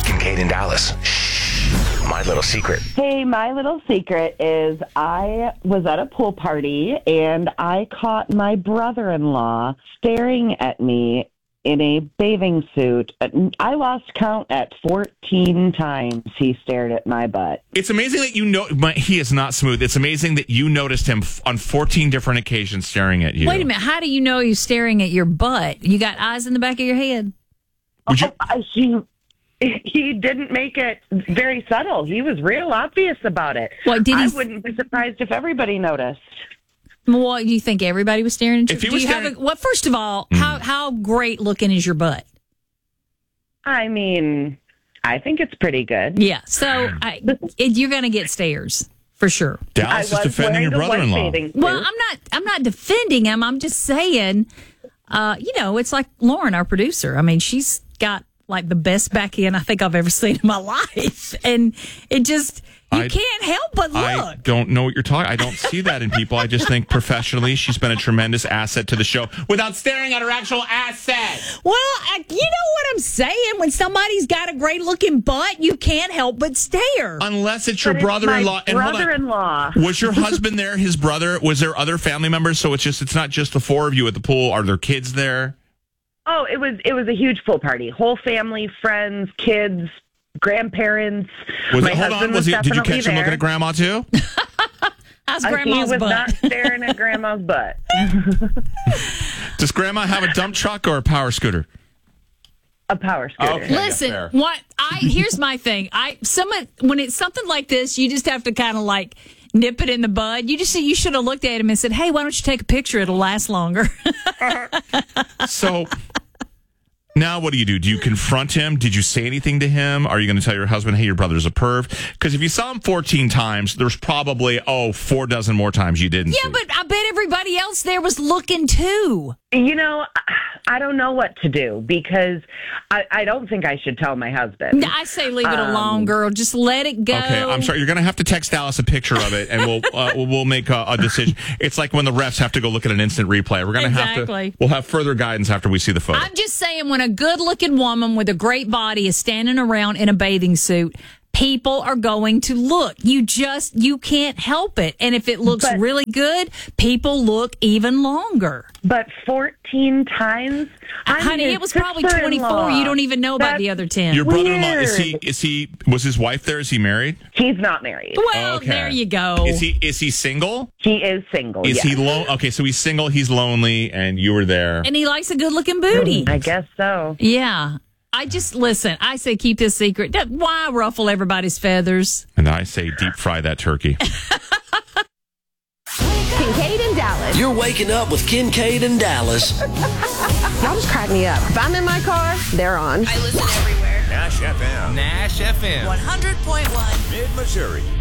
Kincaid and Dallas. Shh. My little secret. Hey, my little secret is I was at a pool party and I caught my brother-in-law staring at me in a bathing suit. I lost count at 14 times he stared at my butt. It's amazing that you know, he is not smooth. It's amazing that you noticed him on 14 different occasions staring at you. Wait a minute. How do you know he's staring at your butt? You got eyes in the back of your head? He didn't make it very subtle. He was real obvious about it. Well, I wouldn't be surprised if everybody noticed. Well, you think everybody was staring at you? If he was first of all, how great looking is your butt? I mean, I think it's pretty good. Yeah, so you're going to get stares for sure. Dallas is defending your brother-in-law. Well, I'm not defending him. I'm just saying, it's like Lauren, our producer. I mean, she's got like the best back end I think I've ever seen in my life, and it just. You can't help but look. I don't know what you're talking. I don't see that in people. I just think professionally, she's been a tremendous asset to the show without staring at her actual asset. Well, you know what I'm saying. When somebody's got a great looking butt, you can't help but stare. Unless it's your brother-in-law. My brother-in-law. Was your husband there? His brother? Was there other family members? So it's not just the four of you at the pool. Are there kids there? Oh, it was a huge pool party. Whole family, friends, kids. Grandparents. Did you catch him looking at grandma too? How's grandma's butt? He was not staring at grandma's butt. Does grandma have a dump truck or a power scooter? A power scooter. Okay, listen, here's my thing. When it's something like this, you just have to kind of like nip it in the bud. You should have looked at him and said, "Hey, why don't you take a picture? It'll last longer." So. Now, what do? Do you confront him? Did you say anything to him? Are you going to tell your husband, hey, your brother's a perv? Because if you saw him 14 times, there's probably, 4 dozen more times you didn't see. But I bet everybody else there was looking too. You know, I don't know what to do because I don't think I should tell my husband. I say leave it alone, girl. Just let it go. Okay, I'm sorry. You're going to have to text Dallas a picture of it, and we'll make a decision. It's like when the refs have to go look at an instant replay. We're going to have to. We'll have further guidance after we see the photo. I'm just saying, when a good-looking woman with a great body is standing around in a bathing suit, people are going to look. You can't help it. And if it looks really good, people look even longer. But 14 times? Honey, it was probably 24. You don't even know about the other 10. Your brother-in-law, was his wife there? Is he married? He's not married. Well, there you go. Is he single? He is single, Is he Okay, so he's single, he's lonely, and you were there. And he likes a good-looking booty. I guess so. Yeah. I say keep this secret. Why ruffle everybody's feathers? And I say deep fry that turkey. Kincaid and Dallas. You're waking up with Kincaid and Dallas. Y'all just crack me up. If I'm in my car, they're on. I listen everywhere. Nash FM. Nash FM. 100.1. Mid-Missouri.